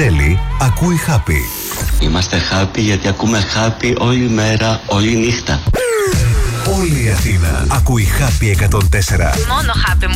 Κυψέλη ακούει Happy. Είμαστε happy γιατί ακούμε happy όλη μέρα, όλη νύχτα. Όλη η Αθήνα ακούει Happy 104. Μόνο happy